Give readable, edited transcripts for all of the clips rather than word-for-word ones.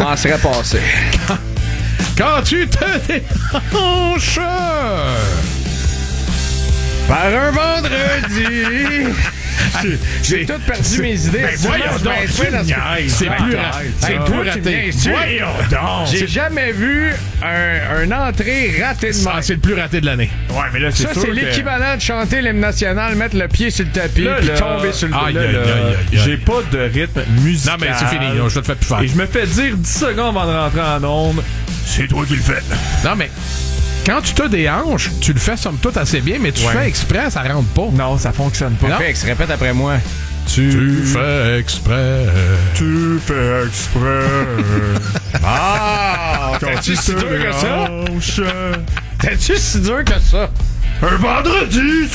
m'en serais passé. Quand tu te déhanches par un vendredi. J'ai tout perdu mes idées. Ben voyons donc, c'est plus raté. Voyons donc. J'ai jamais vu un entrée raté de moi. C'est le plus raté de l'année. Ouais, mais là, c'est sûr c'est l'équivalent de chanter l'hymne national, mettre le pied sur le tapis puis tomber sur le dos. J'ai pas de rythme musical. Non, mais c'est fini. Je te le fais plus faire. Et je me fais dire 10 secondes avant de rentrer en onde, c'est toi qui le fais. Non, mais quand tu te déhanches, tu le fais somme toute assez bien, mais tu fais exprès, ça rentre pas. Non, ça fonctionne pas. Répète après moi. Tu fais exprès. Tu fais exprès. T'es-tu si dur que ça? T'es-tu si dur que ça? Un vendredi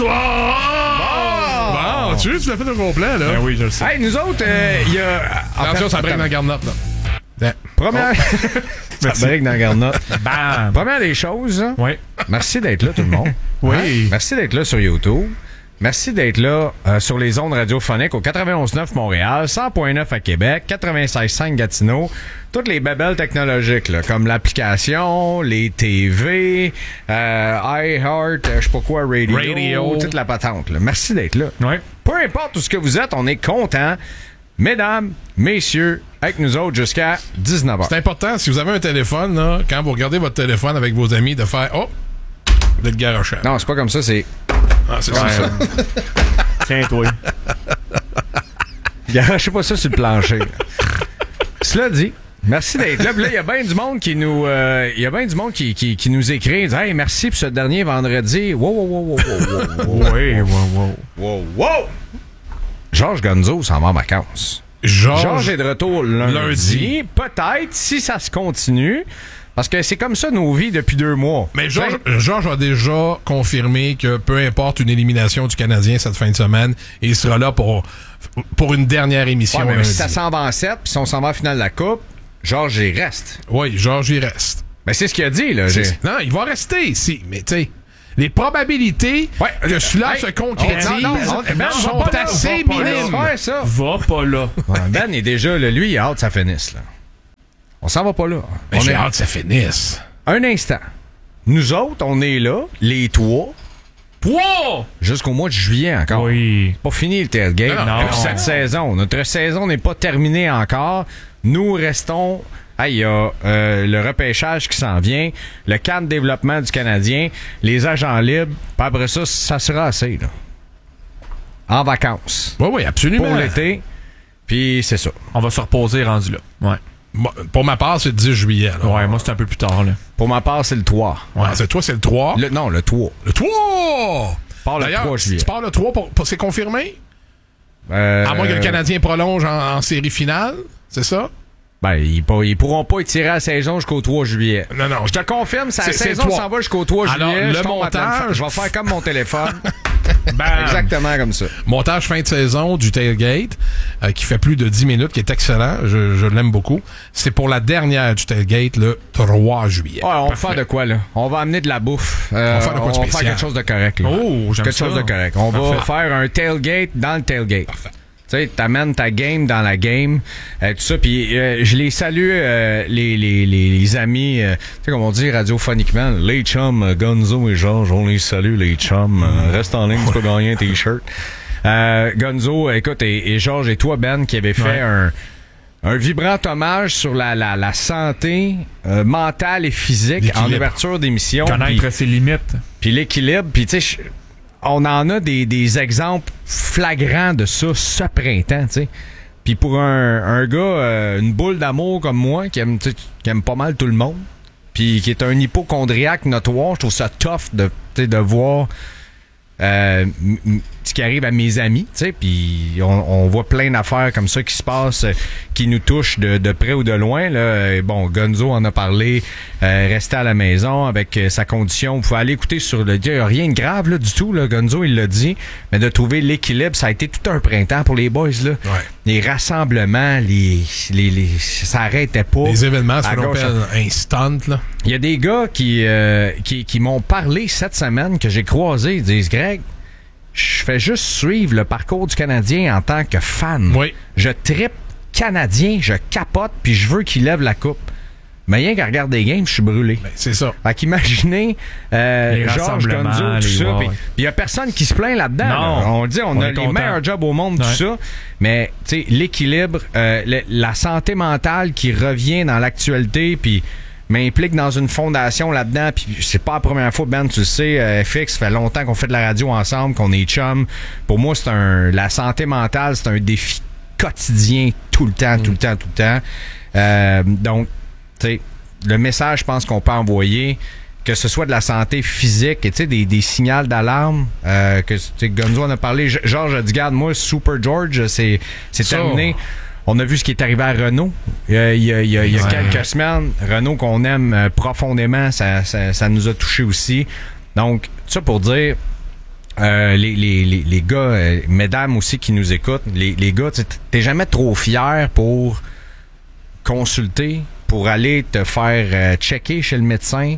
soir! Bon, tu l'as fait au complet, là. Ben oui, je le sais. Hey, nous autres, il y a... Attention, ça break dans la garnotte, là. Première... Ça break dans la garnotte. Bam! Première des choses, Oui. merci d'être là, tout le monde. Oui. Hein? Merci d'être là sur YouTube. Merci d'être là sur les ondes radiophoniques au 91.9 Montréal, 100.9 à Québec, 96.5 Gatineau. Toutes les babelles technologiques, là, comme l'application, les TV, iHeart, je sais pas quoi, radio, toute la patente. Là. Merci d'être là. Oui. Peu importe où ce que vous êtes, on est content. Mesdames, messieurs, avec nous autres jusqu'à 19h. C'est important, si vous avez un téléphone, là, quand vous regardez votre téléphone avec vos amis, de faire « Oh! » d'être garochant. Non, c'est pas comme ça, c'est... Ah, c'est ça. Tiens, toi. Garochez pas ça sur le plancher. Cela dit, merci d'être là. Puis là, il y a bien du monde qui nous... Il y a bien du monde qui nous écrit. Dit, hey, merci pour ce dernier vendredi. Wow. Georges Gonzo s'en va en vacances. Georges est de retour lundi. Peut-être, si ça se continue... Parce que c'est comme ça nos vies depuis 2 mois. Mais Georges a déjà confirmé que peu importe une élimination du Canadien cette fin de semaine, il sera là pour une dernière émission. Ouais, mais si ça s'en va en 7, puis si on s'en va en finale de la Coupe, Georges y reste. Oui, Georges y reste. Ben c'est ce qu'il a dit, là. Non, il va rester ici, mais tu sais... Les probabilités que celui-là se concrétise sont assez minimes. Va pas là. Ben est déjà, là, lui, il a hâte que ça finisse, là. On s'en va pas là. Mais j'ai hâte que ça finisse. Un instant. Nous autres, on est là, les trois. Jusqu'au mois de juillet encore. Oui. Pas fini le tailgate. Non. Cette saison. Notre saison n'est pas terminée encore. Nous restons... Il y a le repêchage qui s'en vient, le camp de développement du Canadien, les agents libres. Puis après ça, ça sera assez, là. En vacances. Oui, absolument. Pour l'été. Puis c'est ça. On va se reposer rendu là. Ouais. Bon, pour ma part, c'est le 10 juillet. Là. Ouais, moi, c'est un peu plus tard, là. Pour ma part, c'est le 3. Ouais, c'est toi, c'est le 3. Non, le 3. Le 3! Pars le 3 juillet. Tu pars le 3 pour c'est confirmé? À moins que le Canadien prolonge en série finale, c'est ça? Ben, ils pourront pas étirer la saison jusqu'au 3 juillet. Non. Je te confirme, sa saison s'en va jusqu'au 3 Alors, juillet. le montage... Je vais faire comme mon téléphone. Exactement comme ça. Montage fin de saison du tailgate, qui fait plus de 10 minutes, qui est excellent. Je l'aime beaucoup. C'est pour la dernière du tailgate, le 3 juillet. Ouais, on va faire de quoi, là? On va amener de la bouffe. On va faire de quoi de spécial. On va faire quelque chose de correct, là. Oh, j'aime quelque chose de correct. On va faire un tailgate dans le tailgate. Parfait. Tu sais, t'amènes ta game dans la game, tout ça. Puis je les salue, les amis, tu sais, comme on dit radiophoniquement, les chums, Gonzo et Georges, on les salue, les chums. Reste en ligne, tu peux gagner un T-shirt. Gonzo, écoute, et Georges et toi, Ben, qui avait fait un vibrant hommage sur la santé mentale et physique en ouverture d'émission. Connaître ses limites. Puis l'équilibre, puis tu sais... On en a des exemples flagrants de ça ce printemps, tu sais. Puis pour un gars, une boule d'amour comme moi, qui aime pas mal tout le monde, puis qui est un hypochondriaque notoire, je trouve ça tough de voir ce qui arrive à mes amis, tu sais, puis on voit plein d'affaires comme ça qui se passent, qui nous touchent de près ou de loin, là. Bon, Gonzo en a parlé, rester à la maison avec sa condition. Vous pouvez aller écouter sur le... Il n'y a rien de grave, là, du tout, là. Gonzo, il l'a dit, mais de trouver l'équilibre, ça a été tout un printemps pour les boys, là. Ouais. Les rassemblements, ça arrêtait pas. Les événements, c'est ce qu'on appelle un stunt, là. Il y a des gars qui m'ont parlé cette semaine, que j'ai croisé, ils disent, Greg, je fais juste suivre le parcours du Canadien en tant que fan. Oui. Je trippe Canadien, je capote, puis je veux qu'il lève la coupe. Mais rien qu'à regarder des games, je suis brûlé. Ben, c'est ça. Fait qu'imaginez Georges Gonzo, tout ça. Puis il y a personne qui se plaint là-dedans. Là. On dit, on a les meilleurs jobs au monde, tout ça. Mais tu sais, l'équilibre, la santé mentale qui revient dans l'actualité, puis m'implique dans une fondation là-dedans. Puis c'est pas la première fois, Ben, tu le sais, FX, ça fait longtemps qu'on fait de la radio ensemble, qu'on est chum. Pour moi, la santé mentale, c'est un défi quotidien, tout le temps. Donc, tu sais, le message, je pense qu'on peut envoyer, que ce soit de la santé physique et tu sais, des signaux d'alarme, que Gonzo en a parlé. Georges a dit, regarde, moi, Super George, c'est terminé. On a vu ce qui est arrivé à Renault il y a quelques semaines. Renault qu'on aime profondément, ça nous a touchés aussi. Donc, ça pour dire, les gars, mesdames aussi qui nous écoutent, les gars, t'es jamais trop fier pour consulter, pour aller te faire checker chez le médecin.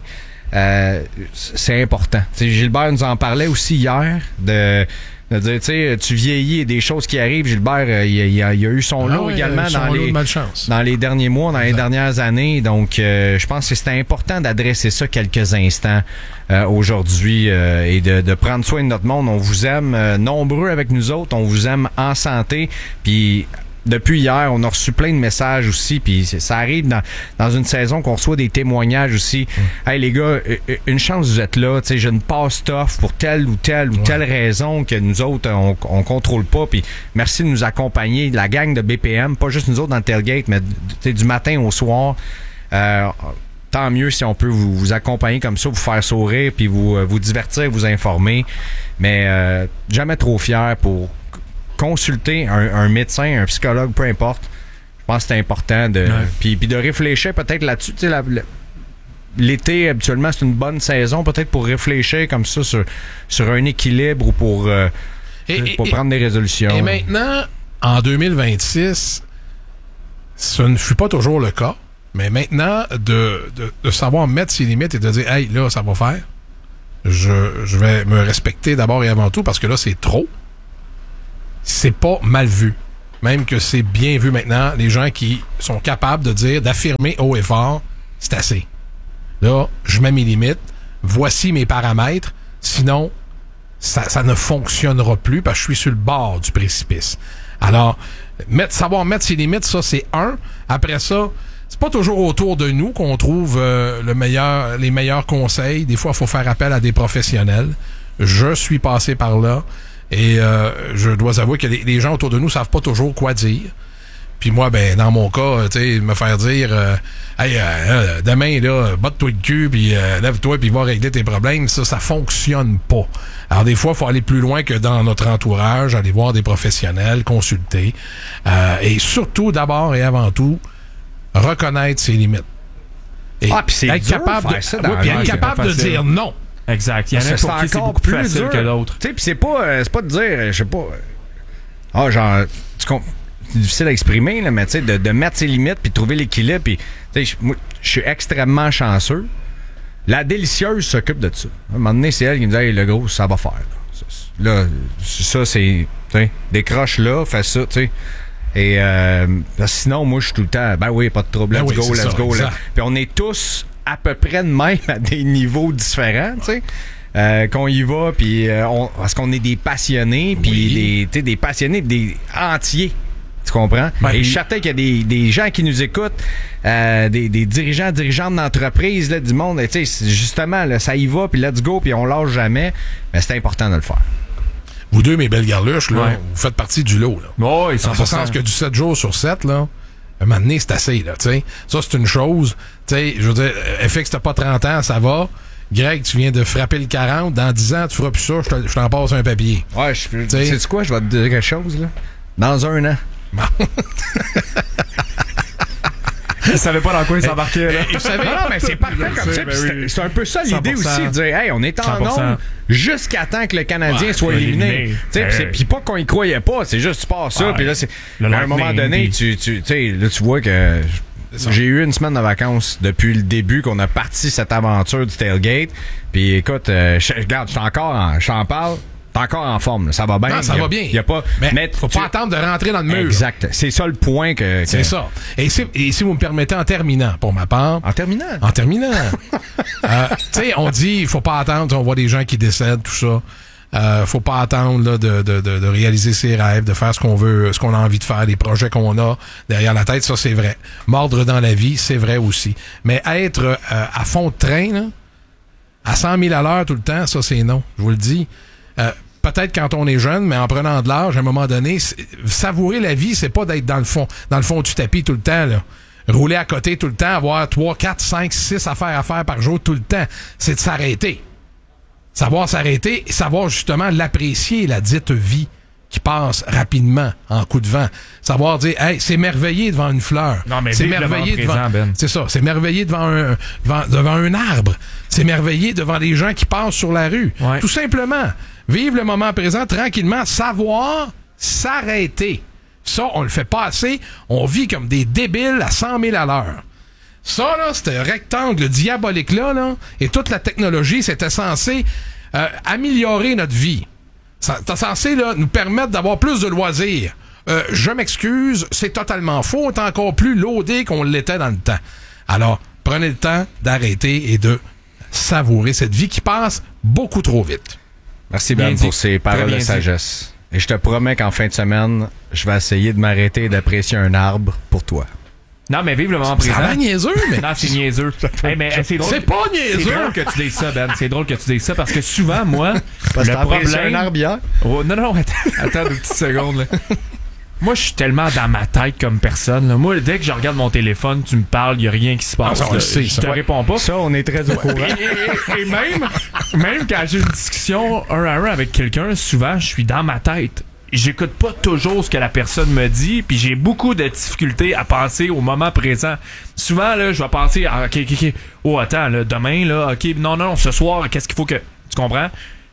C'est important. T'sais, Gilbert nous en parlait aussi hier de dire, tu sais, tu vieillis et des choses qui arrivent. Gilbert, il a eu son lot également dans les derniers mois, dans les dernières années. Donc, je pense que c'était important d'adresser ça quelques instants aujourd'hui et de prendre soin de notre monde. On vous aime nombreux avec nous autres. On vous aime en santé. Puis depuis hier, on a reçu plein de messages aussi, puis ça arrive dans une saison qu'on reçoit des témoignages aussi. Hey les gars, une chance vous êtes là, tu sais, j'ai une passe tough pour telle ou telle raison que nous autres on contrôle pas, puis merci de nous accompagner, la gang de BPM, pas juste nous autres dans le tailgate, mais du matin au soir. Tant mieux si on peut vous accompagner comme ça, vous faire sourire, puis vous divertir, vous informer, mais jamais trop fier pour consulter un médecin, un psychologue, peu importe. Je pense que c'est important puis de réfléchir peut-être là-dessus. Tu sais, l'été, habituellement, c'est une bonne saison peut-être pour réfléchir comme ça sur un équilibre ou pour prendre des résolutions. Et maintenant, en 2026, ce ne fut pas toujours le cas, mais maintenant, de savoir mettre ses limites et de dire, hey, là, ça va faire. Je vais me respecter d'abord et avant tout parce que là, c'est trop. C'est pas mal vu. Même que c'est bien vu maintenant, les gens qui sont capables de dire, d'affirmer haut et fort, c'est assez. Là, je mets mes limites, voici mes paramètres, sinon, ça ne fonctionnera plus parce que je suis sur le bord du précipice. Alors, savoir mettre ses limites, ça, c'est un. Après ça, c'est pas toujours autour de nous qu'on trouve les meilleurs conseils. Des fois, il faut faire appel à des professionnels. Je suis passé par là. Et je dois avouer que les gens autour de nous savent pas toujours quoi dire. Puis moi, ben dans mon cas, tu sais, me faire dire hey, demain, là, botte-toi le cul, puis lève-toi, puis va régler tes problèmes, ça fonctionne pas. Alors des fois, il faut aller plus loin que dans notre entourage, aller voir des professionnels, consulter. Et surtout, d'abord et avant tout, reconnaître ses limites. Et puis c'est être capable de dire non. Exact. Il y en a pour qui c'est beaucoup plus facile que d'autres. Tu sais, puis c'est pas de dire, je sais pas, genre, c'est difficile à exprimer, là, mais tu sais, de mettre ses limites puis de trouver l'équilibre. Puis, tu sais, moi, je suis extrêmement chanceux. La délicieuse s'occupe de ça. À un moment donné, c'est elle qui me dit, hey, le gros, ça va faire. Là, ça, c'est, tu sais, décroche là, fais ça, tu sais. Et sinon, moi, je suis tout le temps, ben oui, pas de trouble, let's go. Là. Puis on est tous à peu près de même à des niveaux différents, tu sais. Qu'on y va, puis parce qu'on est des passionnés, puis des passionnés, des entiers. Tu comprends? Et je suis certain qu'il y a des gens qui nous écoutent, des dirigeantes d'entreprise, là, du monde. Tu sais, justement, là, ça y va, puis let's go, puis on lâche jamais. Mais c'est important de le faire. Vous deux, mes belles garluches, là, vous faites partie du lot. Là. Oh, dans ce sens que du 7 jours sur 7, là, un moment donné, c'est assez, là, tu sais. Ça, c'est une chose. Tu sais, je veux dire, FX, t'as pas 30 ans, ça va. Greg, tu viens de frapper le 40. Dans 10 ans, tu feras plus ça, je t'en passe un papier. Ouais, sais-tu quoi? Je vais te dire quelque chose, là. Dans un an. Bon. Il savait pas dans quoi il s'embarquait, là. Non, mais c'est parfait comme ça. C'est un peu ça l'idée 100%. Aussi, de dire, hey, on est en nombre jusqu'à temps que le Canadien soit éliminé. Puis pas qu'on y croyait pas, c'est juste tu passes ça, puis là, à un moment donné, tu sais, là, tu vois que j'ai eu une semaine de vacances depuis le début qu'on a parti cette aventure du tailgate. Puis écoute, regarde, j'en parle. T'es encore en forme, là. Ça va bien. Non, ça va bien. Y a pas, mais faut pas attendre de rentrer dans le mur. Exact. C'est ça le point que... C'est ça. Et si vous me permettez, en terminant, pour ma part... En terminant? Tu sais, on dit, il faut pas attendre, on voit des gens qui décèdent, tout ça. Faut pas attendre là, de réaliser ses rêves, de faire ce qu'on veut, ce qu'on a envie de faire, les projets qu'on a derrière la tête, ça c'est vrai. Mordre dans la vie, c'est vrai aussi. Mais être à fond de train, là, à 100 000 à l'heure tout le temps, ça c'est non, je vous le dis. Peut-être quand on est jeune, mais en prenant de l'âge, à un moment donné, savourer la vie, c'est pas d'être dans le fond du tapis tout le temps, là. Rouler à côté tout le temps, avoir 3, 4, 5, 6 affaires à faire par jour tout le temps. C'est de s'arrêter. Savoir s'arrêter et savoir justement l'apprécier, la dite vie qui passe rapidement en coup de vent. Savoir dire, hey, c'est merveilleux devant une fleur. Non, mais c'est merveilleux devant Ben. C'est ça, c'est merveilleux devant un arbre. C'est merveilleux devant des gens qui passent sur la rue. Ouais. Tout simplement. Vivre le moment présent tranquillement, savoir s'arrêter. Ça, on le fait pas assez. On vit comme des débiles à 100 000 à l'heure. Ça, là, ce rectangle diabolique-là, là, et toute la technologie, c'était censé améliorer notre vie. C'était censé là, nous permettre d'avoir plus de loisirs. Je m'excuse, c'est totalement faux. On est encore plus loadé qu'on l'était dans le temps. Alors, prenez le temps d'arrêter et de savourer cette vie qui passe beaucoup trop vite. Merci Ben pour ces paroles de sagesse. Et je te promets qu'en fin de semaine, je vais essayer de m'arrêter et d'apprécier un arbre pour toi. Non, mais vive le moment présent. Ça a l'air niaiseux, mais... Non, c'est niaiseux. Hey, mais c'est drôle. C'est pas niaiseux! C'est drôle que tu dises ça, Ben. C'est drôle que tu dises ça parce que souvent, moi, Parce le que t'as apprécié problème... un arbre hier? Oh, non, attends 2 petites secondes, là. Moi, je suis tellement dans ma tête comme personne, là. Moi, dès que je regarde mon téléphone, tu me parles, il y a rien qui se passe. Ah, ça, on le sait, je ça. te réponds pas. Ça, on est très au courant. Et même quand j'ai une discussion 1 à 1 avec quelqu'un, souvent, je suis dans ma tête. J'écoute pas toujours ce que la personne me dit, puis j'ai beaucoup de difficultés à penser au moment présent. Souvent, là, je vais penser, ok. Oh, attends, là, demain, là, ok, non, ce soir, qu'est-ce qu'il faut que... Tu comprends?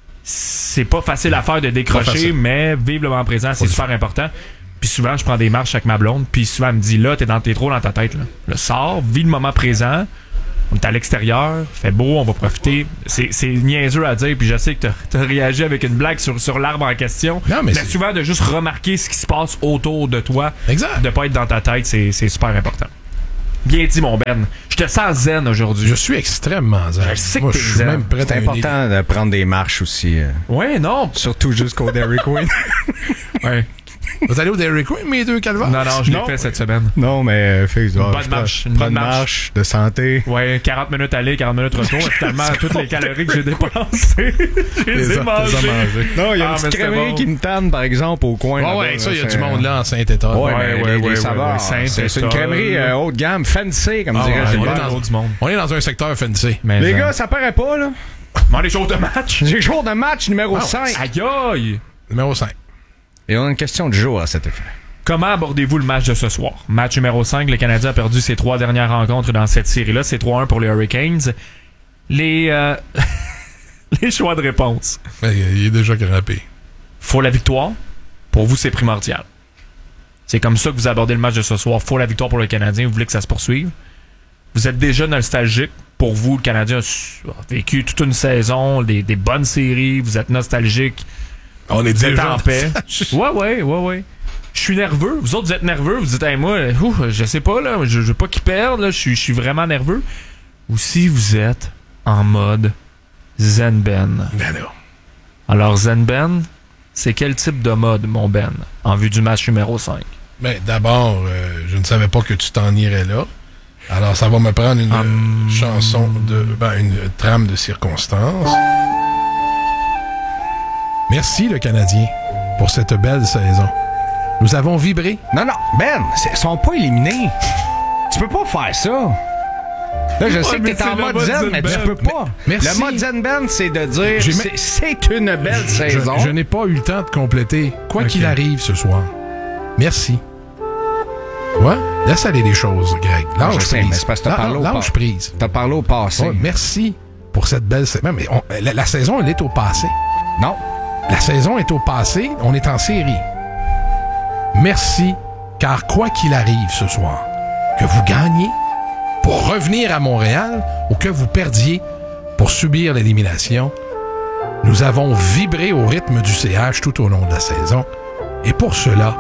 C'est pas facile à faire de décrocher, mais vivre le moment présent, c'est super important. Puis souvent, je prends des marches avec ma blonde, puis souvent, elle me dit, là, t'es trop dans ta tête, là. Le sors, vis le moment présent. On est à l'extérieur, fait beau, on va profiter. C'est niaiseux à dire, puis je sais que t'as réagi avec une blague sur l'arbre en question. Non, mais souvent, de juste remarquer ce qui se passe autour de toi. Exact. De pas être dans ta tête, c'est super important. Bien dit, mon Ben. Je te sens zen aujourd'hui. Je suis extrêmement zen. Je sais que Moi, t'es je suis zen. même prêt C'est à important de prendre des marches aussi. Ouais, non. Surtout jusqu'au Dairy Queen. Ouais. Vous allez au Dairy Queen, mes deux calvaires? Non, je l'ai fait cette semaine. Non, mais fais Une bonne marche. Une bonne marche. de santé. Ouais, 40 minutes aller, 40 minutes retour. Finalement, toutes les calories que j'ai dépensées, je les ai mangées. Non, il y a Ah, une mais petite c'était crèmerie bon. qui me tanne, par exemple, au coin. Ah là-bas, ouais, ça, il y a c'est- du monde là en Saint-Étienne. Ouais, Ouais, saveurs. Saint-Étienne. C'est une crèmerie haut de gamme, fancy, comme Ah dirait ouais, Gilbert. Gilbert. L'autre du monde. On est dans un secteur fancy. Mais, Les gars, ça paraît pas, là. Mange des choses de match. J'ai jour de match numéro Ah, 5. Aïe aïe. Numéro 5. Et on a une question de jour à cet effet. Comment abordez-vous le match de ce soir? Match numéro 5, le Canadien a perdu ses 3 dernières rencontres dans cette série-là. C'est 3-1 pour les Hurricanes. Les choix de réponse. Il est déjà grappé. Faut la victoire. Pour vous, c'est primordial. C'est comme ça que vous abordez le match de ce soir. Faut la victoire pour le Canadien. Vous voulez que ça se poursuive. Vous êtes déjà nostalgique. Pour vous, le Canadien a vécu toute une saison, des bonnes séries. Vous êtes nostalgique. On est Vous êtes déjà en paix. Ouais. Je suis nerveux. Vous autres, vous êtes nerveux. Vous dites, hey, moi, je sais pas, là. Je veux pas qu'ils perdent, là. Je suis vraiment nerveux. Ou si vous êtes en mode Zen Ben. Ben non. Alors, Zen Ben, c'est quel type de mode, mon Ben, en vue du match numéro 5? Ben, d'abord, je ne savais pas que tu t'en irais là. Alors, ça va me prendre une chanson une trame de circonstances. Merci, le Canadien, pour cette belle saison. Nous avons vibré. Non, Ben, ils sont pas éliminés. Tu peux pas faire ça. Là, je sais que mais t'es en c'est le mode mode zen, Zen mais Ben. tu peux pas. Merci. Le mode zen Ben, c'est de dire J'ai c'est une belle saison. Je n'ai pas eu le temps de compléter, quoi Ok. qu'il arrive ce soir. Merci. Ouais? Laisse aller les choses, Greg. Je Lâche sais, prise. mais c'est parce que t'as parlé au Lâche passé. prise. T'as parlé au passé. Ouais, merci pour cette belle saison. Mais la saison, elle est au passé. Non. La saison est au passé. On est en série. Merci, car quoi qu'il arrive ce soir, que vous gagniez pour revenir à Montréal ou que vous perdiez pour subir l'élimination, Nous avons vibré au rythme du CH tout au long de la saison. Et pour cela,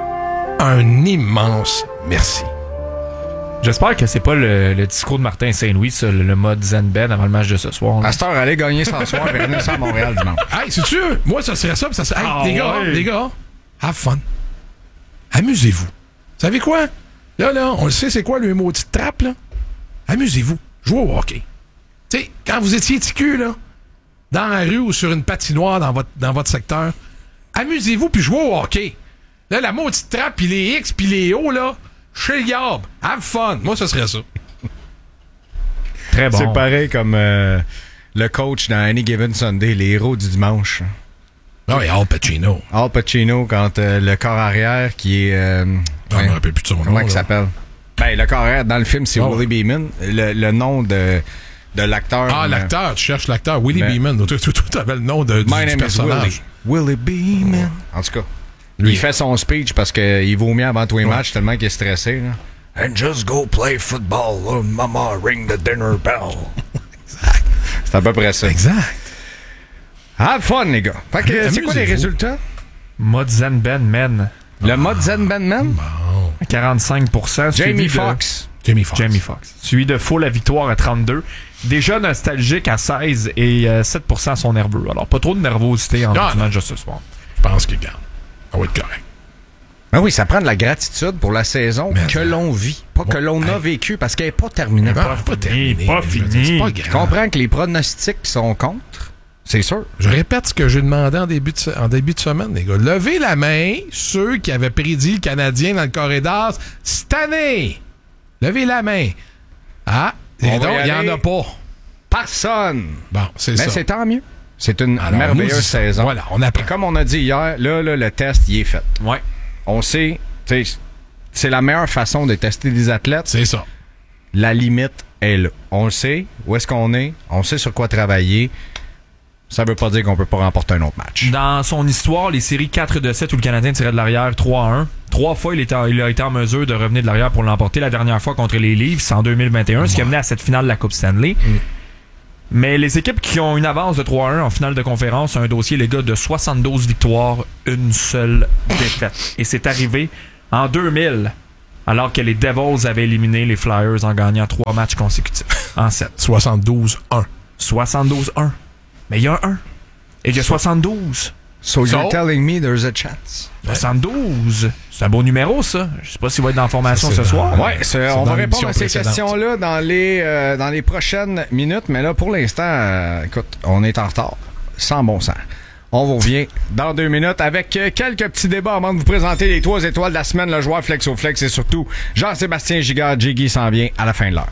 un immense merci. J'espère que c'est pas le discours de Martin Saint-Louis, ça, le mode Zen Ben avant le match de ce soir. À cette heure, allez gagner ce soir et revenir ça à Montréal dimanche. Hey, c'est sûr? Moi, ça serait ça. Ça serait... Hey, ouais. les gars, have fun. Amusez-vous. Vous savez quoi? Là, on le sait, c'est quoi le maudite trappe, là? Amusez-vous. Jouez au hockey. Tu sais, quand vous étiez ticu, là, dans la rue ou sur une patinoire dans votre secteur, amusez-vous puis jouez au hockey. Là, la maudite trappe, puis les X, puis les O, là, chez le Yab. Have fun. Moi, ce serait ça. Très bon. C'est pareil comme le coach dans Any Given Sunday, les héros du dimanche. Ah oui, Al Pacino. Al Pacino, quand le corps arrière qui est... Je me rappelle plus de son nom. Comment il s'appelle? Ben, le corps arrière, dans le film, c'est Willie Beeman. Le nom de l'acteur. Ah, l'acteur. Tu cherches l'acteur. Willie Beeman. Toi, t'avais le nom du personnage. Willie Beeman. En tout cas, lui. Il fait son speech parce qu'il vomit avant tous les matchs tellement qu'il est stressé. Là. And just go play football. Mama, ring the dinner bell. Exact. C'est à peu près ça. Exact. Have fun, les gars. Fait que, c'est quoi les résultats? Mode Zen Ben Men. Le mode Zen Ben Man? 45%. Jamie Foxx. Jamie Foxx. Suivi de Faux la victoire à 32. Déjà nostalgique à 16 et 7% sont nerveux. Alors, pas trop de nervosité en match de ce soir. Je pense qu'il gagne. Ça va être correct. Ben oui, ça prend de la gratitude pour la saison que l'on vit. Pas que l'on a vécu, parce qu'elle n'est pas terminée. Pas fini. C'est pas grave. Je comprends que les pronostics sont contre. C'est sûr. Je répète ce que j'ai demandé en début de semaine, les gars. Levez la main, ceux qui avaient prédit le Canadien dans le corridor cette année. Levez la main. Ah, et donc, il n'y en a pas. Personne. Bon, c'est ça. Mais c'est tant mieux. C'est une Alors, merveilleuse saison. Voilà, on apprend. Et comme on a dit hier, là, le test, il est fait. Ouais. On sait, c'est la meilleure façon de tester des athlètes. C'est ça. La limite est là. On le sait, où est-ce qu'on est, on sait sur quoi travailler. Ça veut pas dire qu'on peut pas remporter un autre match. Dans son histoire, les séries 4-7 où le Canadien tirait de l'arrière 3-1, 3 fois il a été en mesure de revenir de l'arrière pour l'emporter. La dernière fois contre les Leafs, c'est en 2021, ce qui a mené à cette finale de la Coupe Stanley. Mais les équipes qui ont une avance de 3-1 en finale de conférence ont un dossier, les gars, de 72 victoires, une seule défaite. Et c'est arrivé en 2000, alors que les Devils avaient éliminé les Flyers en gagnant 3 matchs consécutifs en 7. 72-1. 72-1. Mais il y a un 1. Et il y a 72. So you're telling me there's a chance. 72. C'est un beau numéro, ça. Je sais pas s'il va être dans la formation ce soir. Ouais, on va répondre à ces questions-là dans les prochaines minutes. Mais là, pour l'instant, écoute, on est en retard. Sans bon sens. On vous revient dans 2 minutes avec quelques petits débats avant de vous présenter les 3 étoiles de la semaine, le joueur Flex-au-Flex et surtout Jean-Sébastien Gigard, Jiggy s'en vient à la fin de l'heure.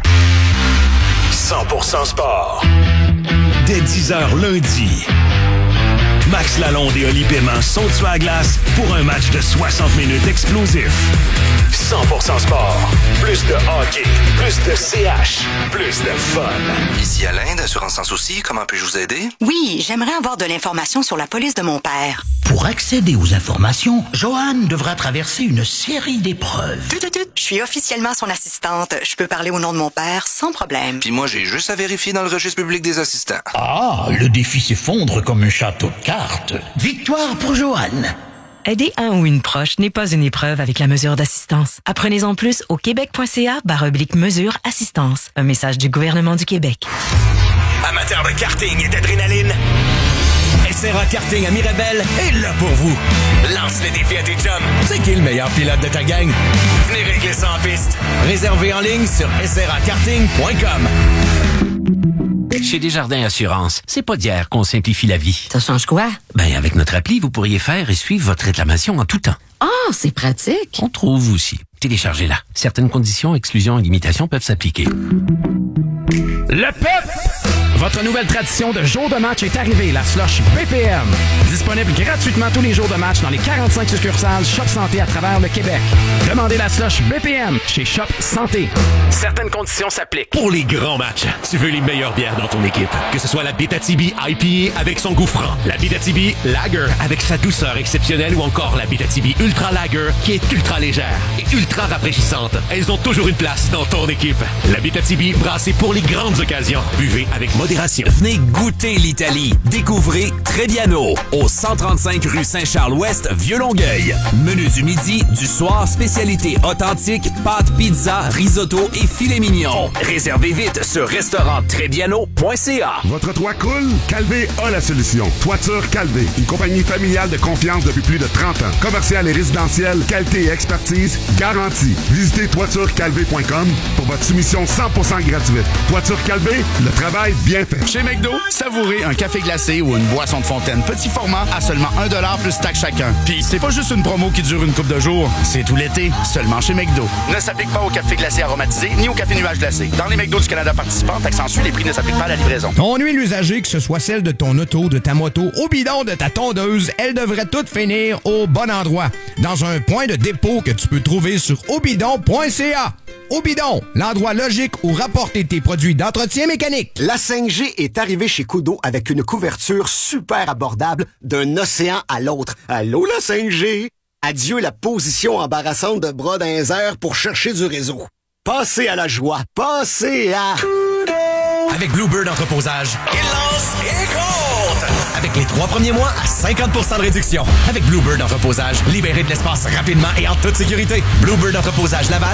100% sport. Dès 10h lundi, Max Lalonde et Oli Paiement sont sur la glace pour un match de 60 minutes explosif. 100% sport. Plus de hockey, plus de CH, plus de fun. Ici Alain d'Assurance Sans Souci, comment puis-je vous aider? Oui, j'aimerais avoir de l'information sur la police de mon père. Pour accéder aux informations, Joanne devra traverser une série d'épreuves. Je suis officiellement son assistante. Je peux parler au nom de mon père sans problème. Puis moi, j'ai juste à vérifier dans le registre public des assistants. Ah, le défi s'effondre comme un château de cartes. Victoire pour Joanne. Aider un ou une proche n'est pas une épreuve avec la mesure d'assistance. Apprenez-en plus au québec.ca/mesure assistance. Un message du gouvernement du Québec. Amateurs de karting et d'adrénaline, SRA Karting à Mirabel est là pour vous. Lance le défi à tes chums. C'est qui le meilleur pilote de ta gang? Venez régler ça en piste. Réservez en ligne sur srakarting.com. Chez Desjardins Assurance, c'est pas d'hier qu'on simplifie la vie. Ça change quoi? Ben, avec notre appli, vous pourriez faire et suivre votre réclamation en tout temps. Ah, c'est pratique. On trouve aussi. Téléchargez-la. Certaines conditions, exclusions et limitations peuvent s'appliquer. Le PEP! Votre nouvelle tradition de jour de match est arrivée, la slush BPM. Disponible gratuitement tous les jours de match dans les 45 succursales Shop Santé à travers le Québec. Demandez la slush BPM chez Shop Santé. Certaines conditions s'appliquent. Pour les grands matchs, tu veux les meilleures bières dans ton équipe. Que ce soit la Abitibi IPA avec son goût franc, la Abitibi Lager avec sa douceur exceptionnelle ou encore la Abitibi Ultra Lager qui est ultra légère et ultra rafraîchissante. Elles ont toujours une place dans ton équipe. La Abitibi brassée pour les grandes occasions. Buvez avec modération modération. Venez goûter l'Italie. Découvrez Trebbiano au 135 rue Saint-Charles-Ouest, Vieux-Longueuil. Menu du midi, du soir, spécialité authentique, pâtes, pizza, risotto et filet mignon. Réservez vite sur restauranttrebbiano.ca. Votre toit coule? Calvé a la solution. Toiture Calvé, une compagnie familiale de confiance depuis plus de 30 ans. Commercial et résidentiel, qualité et expertise garantie. Visitez toiturecalvé.com pour votre soumission 100% gratuite. Toiture Calvé, le travail bien fait. Chez McDo, savourez un café glacé ou une boisson de fontaine petit format à seulement 1$ plus taxe chacun. Puis c'est pas juste une promo qui dure une couple de jours, c'est tout l'été, seulement chez McDo. Ne s'applique pas au café glacé aromatisé ni au café nuage glacé. Dans les McDo du Canada participants, accentue, les prix ne s'appliquent pas à la livraison. Ton huile usagée, que ce soit celle de ton auto, de ta moto, au bidon de ta tondeuse, elle devrait toutes finir au bon endroit. Dans un point de dépôt que tu peux trouver sur obidon.ca. Obidon, l'endroit logique où rapporter tes produits d'entretien mécanique. La 5G est arrivée chez Kudo avec une couverture super abordable d'un océan à l'autre. Allô, la 5G? Adieu la position embarrassante de bras dans les airs pour chercher du réseau. Passez à la joie. Passez à... Avec Bluebird Entreposage, il lance et compte! Avec les 3 premiers mois à 50% de réduction. Avec Bluebird Entreposage, libérez de l'espace rapidement et en toute sécurité. Bluebird Entreposage Laval,